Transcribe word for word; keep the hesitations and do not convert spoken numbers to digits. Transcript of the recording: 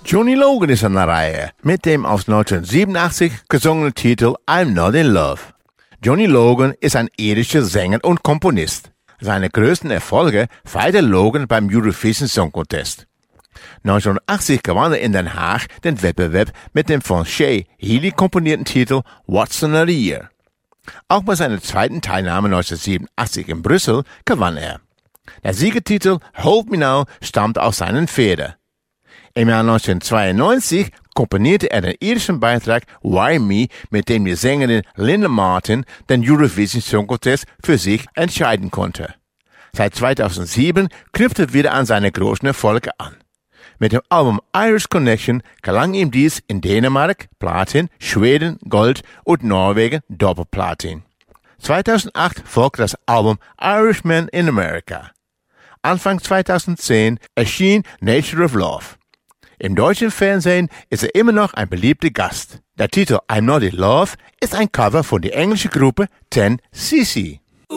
Johnny Logan ist an der Reihe mit dem aus neunzehnhundertsiebenundachtzig gesungenen Titel I'm Not in Love. Johnny Logan ist ein irischer Sänger und Komponist. Seine größten Erfolge feierte Logan beim Eurovision Song Contest. neunzehnhundertachtzig gewann er in Den Haag den Wettbewerb mit dem von Shea Healy komponierten Titel What's Another Year. Auch bei seiner zweiten Teilnahme neunzehnhundertsiebenundachtzig in Brüssel gewann er. Der Siegertitel Hold Me Now stammt aus seinen Federn. Im Jahr neunzehnhundertzweiundneunzig komponierte er den irischen Beitrag Why Me, mit dem die Sängerin Linda Martin den Eurovision Song Contest für sich entscheiden konnte. Seit zweitausendsieben knüpfte er wieder an seine großen Erfolge an. Mit dem Album Irish Connection gelang ihm dies in Dänemark Platin, Schweden Gold und Norwegen Doppelplatin. zweitausendacht folgte das Album Irishman in America. Anfang zweitausendzehn erschien Nature of Love. Im deutschen Fernsehen ist er immer noch ein beliebter Gast. Der Titel I'm Not in Love ist ein Cover von der englischen Gruppe ten C C.